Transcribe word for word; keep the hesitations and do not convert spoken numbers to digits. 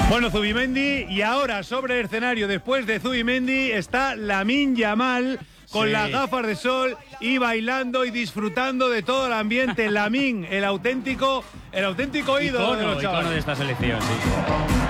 Bueno, Zubimendi, y ahora sobre el escenario, después de Zubimendi, está Lamine Yamal con Sí. las gafas de sol y bailando y disfrutando de todo el ambiente. Lamine, el auténtico, el auténtico ídolo de Icono, los icono chavales. de esta selección, sí.